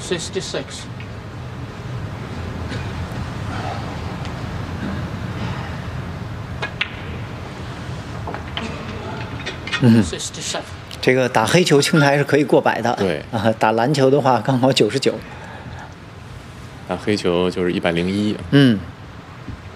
66. 67. 这个打黑球青台是可以过100的， 对啊，打蓝球的话刚好99。 打黑球就是101。 嗯。